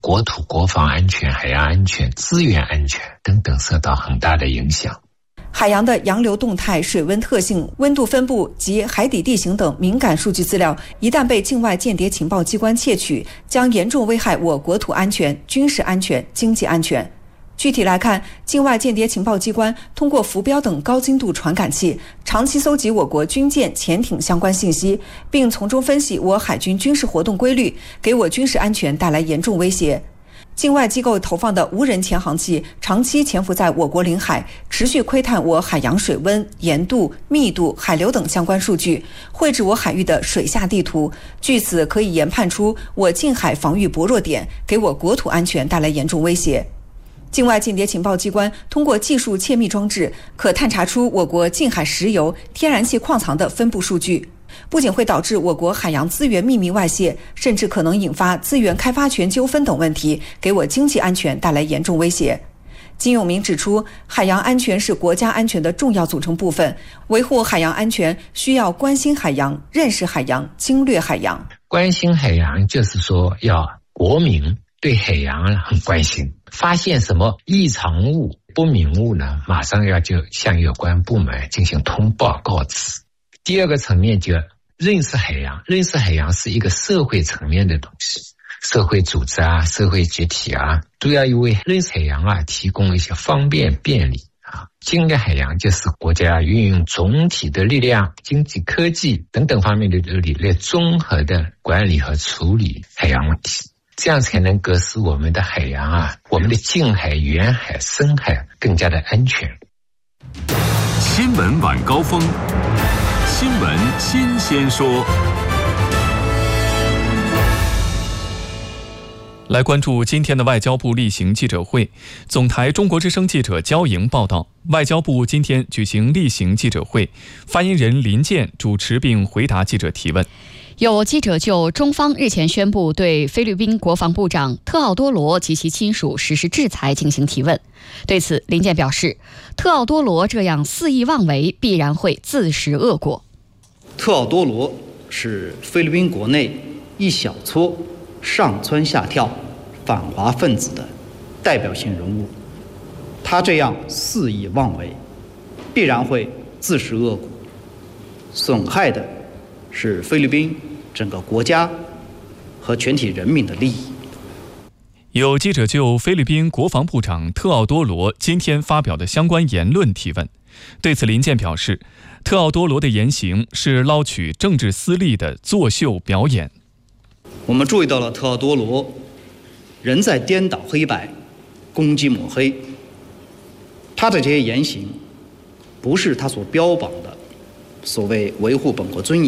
国土国防安全、海洋安全、资源安全等等受到很大的影响。 海洋的洋流动态、水温特性、温度分布及海底地形等敏感数据资料，一旦被境外间谍情报机关窃取，将严重危害我国土安全、军事安全、经济安全。具体来看，境外间谍情报机关通过浮标等高精度传感器，长期搜集我国军舰、潜艇相关信息，并从中分析我海军军事活动规律，给我军事安全带来严重威胁。境外机构投放的无人潜航器长期潜伏在我国领海，持续窥探我海洋水温、盐度、密度、海流等相关数据，绘制我海域的水下地图。据此可以研判出我近海防御薄弱点，给我国土安全带来严重威胁。境外间谍情报机关通过技术窃密装置，可探查出我国近海石油、天然气矿藏的分布数据，不仅会导致我国海洋资源秘密外泄，甚至可能引发资源开发权纠纷等问题，给我经济安全带来严重威胁。金永明指出，海洋安全是国家安全的重要组成部分，维护海洋安全需要关心海洋、认识海洋、经略海洋。 关心海洋就是说要国民对海洋很关心，发现什么异常物、不明物呢，马上就向有关部门进行通报告知。第二个层面就认识海洋，认识海洋是一个社会层面的东西，社会组织啊、社会集体啊，都要为认识海洋啊提供一些方便便利啊。经略海洋就是国家运用总体的力量、经济、科技等等方面的力来综合的管理和处理海洋问题。这样才能够使我们的海洋啊，我们的近海、远海、深海更加的安全。 新闻晚高峰，新闻新鲜说。 来关注今天的外交部例行记者会。总台中国之声记者焦莹报道，外交部今天举行例行记者会，发言人林健主持并回答记者提问。 有记者就中方日前宣布对菲律宾国防部长特奥多罗及其亲属实施制裁进行提问。对此，林健表示，特奥多罗这样肆意妄为，必然会自食恶果。 特奥多罗是菲律宾国内一小撮上蹿下跳反华分子的代表性人物，他这样肆意妄为，必然会自食恶果，损害的是菲律宾整个国家和全体人民的利益。 有记者就菲律宾国防部长特奥多罗今天发表的相关言论提问。对此，林健表示，特奥多罗的言行是捞取政治私利的作秀表演。 我们注意到了特奥多罗仍在颠倒黑白、攻击抹黑，他的这些言行不是他所标榜的所谓维护本国尊严、